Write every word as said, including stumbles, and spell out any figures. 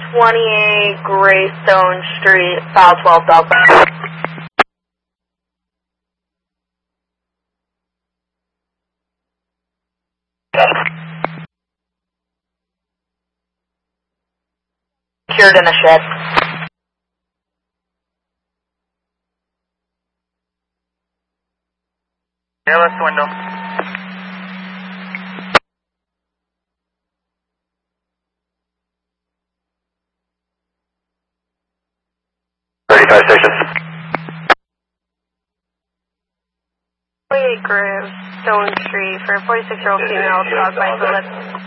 twenty-eight Greystone Street, file twelve Delta. Secured in a shed. Yeah, left window. thirty-five stations. twenty-eight Greystone Street for a forty-six-year-old female caused by bullets.